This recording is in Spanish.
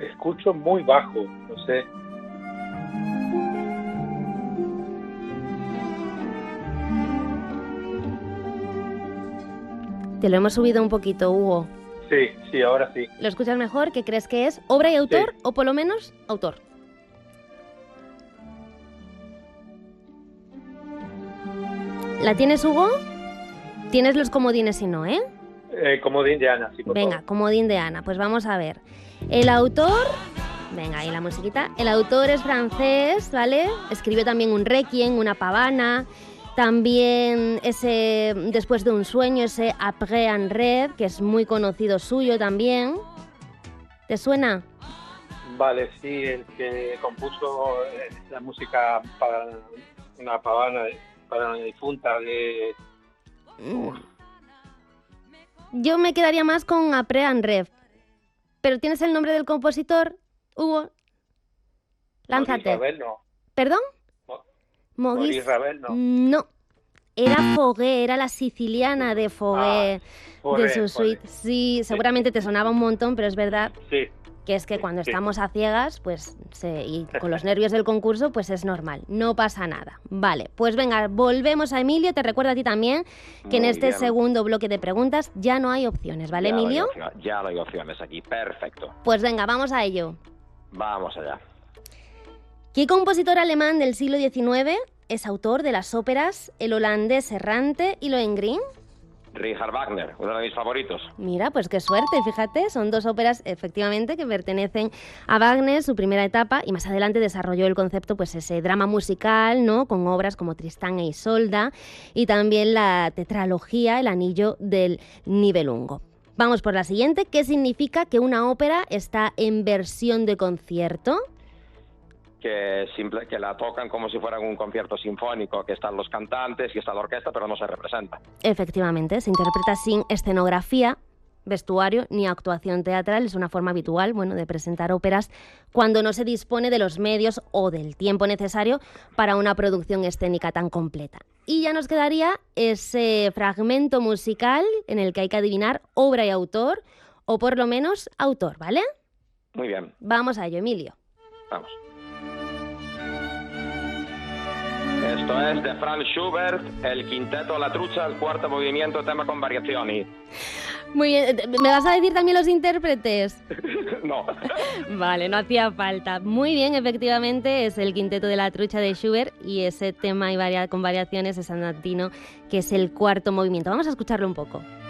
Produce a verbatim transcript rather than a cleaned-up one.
escucho muy bajo, no sé. Te lo hemos subido un poquito, Hugo. Sí, sí, ahora sí. ¿Lo escuchas mejor? ¿Qué crees que es? ¿Obra y autor? Sí. O por lo menos, autor. ¿La tienes, Hugo? Tienes los comodines si no, ¿eh? Eh, comodín de Ana, sí, por Venga, favor. comodín de Ana. Pues vamos a ver. El autor... Venga, ahí la musiquita. El autor es francés, ¿vale? Escribió también un Requiem, una pavana. También ese Después de un sueño, ese Après un rêve, que es muy conocido suyo también. ¿Te suena? Vale, sí, el que compuso eh, la música para una pavana, para una difunta de... Uf. Yo me quedaría más con Après un rêve. ¿Pero tienes el nombre del compositor, Hugo? Lánzate. Maurice Ravel, no. ¿Perdón? Mo- Maurice Maurice Ravel, no. No. Era Fogué, era la siciliana de Fogué, Ah, Fogué, de su suite. Fogué. Sí, seguramente te sonaba un montón, pero es verdad Sí, que es que cuando sí. estamos a ciegas, pues, se, y con los nervios del concurso, pues es normal, no pasa nada. Vale, pues venga, volvemos a Emilio. Te recuerdo a ti también que en Muy este bien. segundo bloque de preguntas ya no hay opciones, ¿vale, Ya no hay Emilio? opción- ya no hay opciones aquí, perfecto. Pues venga, vamos a ello. Vamos allá. ¿Qué compositor alemán del siglo diecinueve es autor de las óperas El holandés errante y Lohengrin? Richard Wagner, uno de mis favoritos. Mira, pues qué suerte, fíjate, son dos óperas efectivamente que pertenecen a Wagner, su primera etapa, y más adelante desarrolló el concepto, pues ese drama musical, ¿no? Con obras como Tristán e Isolda y también la tetralogía El anillo del Nibelungo. Vamos por la siguiente. ¿Qué significa que una ópera está en versión de concierto? Que, simple, que la tocan como si fuera un concierto sinfónico, que están los cantantes y está la orquesta, pero no se representa. Efectivamente, se interpreta sin escenografía, vestuario ni actuación teatral. Es una forma habitual, bueno, de presentar óperas cuando no se dispone de los medios o del tiempo necesario para una producción escénica tan completa. Y ya nos quedaría ese fragmento musical en el que hay que adivinar obra y autor, o por lo menos autor, ¿vale? Muy bien, Vamos a ello, Emilio. vamos. Esto es de Franz Schubert, el quinteto La Trucha, el cuarto movimiento, tema con variaciones. Muy bien, ¿me vas a decir también los intérpretes? No. Vale, no hacía falta. Muy bien, efectivamente, es el quinteto de La Trucha de Schubert y ese tema y varia- con variaciones es andantino, que es el cuarto movimiento. Vamos a escucharlo un poco.